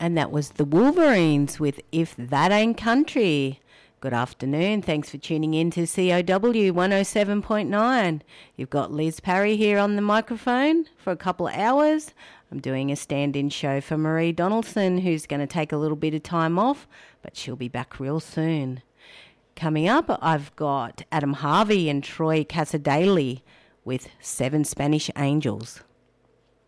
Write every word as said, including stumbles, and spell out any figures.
And that was the Wolverines with If That Ain't Country. Good afternoon. Thanks for tuning in to C O W one oh seven point nine. You've got Liz Parry here on the microphone for a couple of hours. I'm doing a stand-in show for Marie Donaldson, who's going to take a little bit of time off, but she'll be back real soon. Coming up, I've got Adam Harvey and Troy Casadei with Seven Spanish Angels.